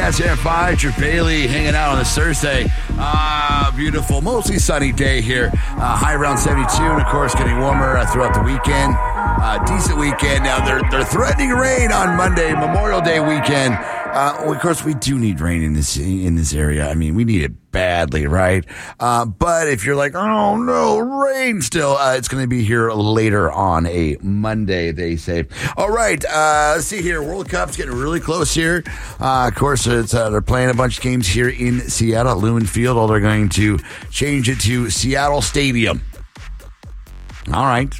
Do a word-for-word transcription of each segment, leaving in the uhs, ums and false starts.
Cash F I, Drew Bailey hanging out on this Thursday. Ah, beautiful, mostly sunny day here. Uh, high around seventy-two, and of course getting warmer uh, throughout the weekend. Uh, decent weekend. Now they're they're threatening rain on Monday, Memorial Day weekend. Uh, well, of course, we do need rain in this in this area. I mean, we need it badly, right? Uh, but if you're like, oh no, rain still, uh, it's going to be here later on a Monday, they say. All right, uh, let's see here. World Cup's getting really close here. Uh, of course, it's, uh, they're playing a bunch of games here in Seattle at Lumen Field. Or they're going to change it to Seattle Stadium. All right.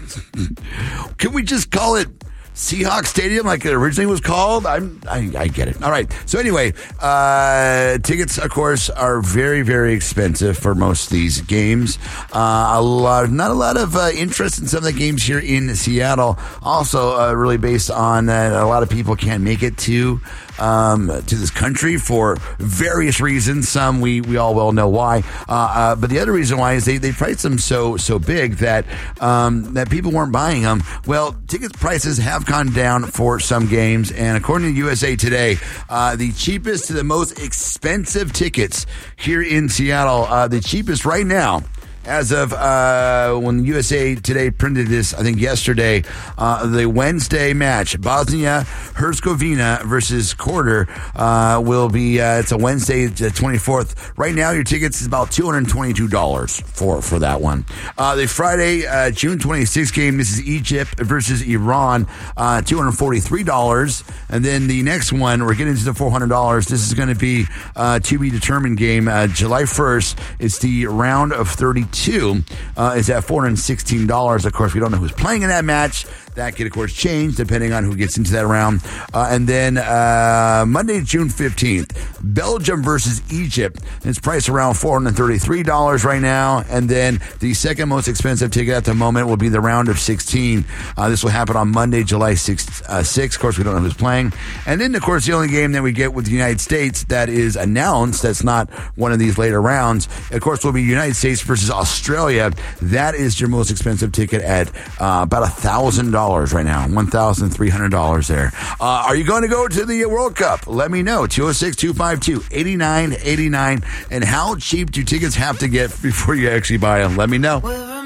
Can we just call it Seahawks Stadium like it originally was called? I'm, I, I get it. All right. So anyway, uh, tickets, of course, are very, very expensive for most of these games. Uh, a lot, not a lot of uh, interest in some of the games here in Seattle. Also, uh, really based on that, a lot of people can't make it to um, to this country for various reasons. Some we, we all well know why. Uh, uh, but the other reason why is they, they priced them so so big that um, that people weren't buying them. Well, ticket prices have gone down for some games, and according to U S A Today, uh, the cheapest to the most expensive tickets here in Seattle, uh, the cheapest right now, as of uh, when U S A Today printed this, I think yesterday, uh, the Wednesday match, Bosnia-Herzegovina versus Quarter, uh, will be, uh, it's a Wednesday, the twenty-fourth. Right now, your tickets is about two hundred twenty-two dollars for, for that one. Uh, the Friday, uh, June twenty-sixth game, this is Egypt versus Iran, uh, two hundred forty-three dollars. And then the next one, we're getting to the four hundred dollars. This is going to be uh, to be determined game. Uh, July first, it's the round of thirty-two. Two uh, is at four hundred sixteen dollars. Of course, we don't know who's playing in that match. That could, of course, change depending on who gets into that round. Uh, and then uh, Monday, June fifteenth, Belgium versus Egypt. It's priced around four hundred thirty-three dollars right now. And then the second most expensive ticket at the moment will be the round of sixteen. Uh, this will happen on Monday, July sixth, uh, sixth. Of course, we don't know who's playing. And then, of course, the only game that we get with the United States that is announced, that's not one of these later rounds, of course, will be United States versus Australia. That is your most expensive ticket at uh, about one thousand dollars. Right now, one thousand three hundred dollars there. Uh, are you going to go to the World Cup? Let me know. two oh six, two five two, eight nine eight nine. And how cheap do tickets have to get before you actually buy them? Let me know.